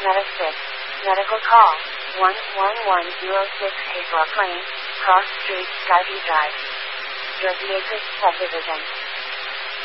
Medifix. Medical call. 11106 Hazelip Lane, Cross Street, Skyview Drive. Drug Subdivision.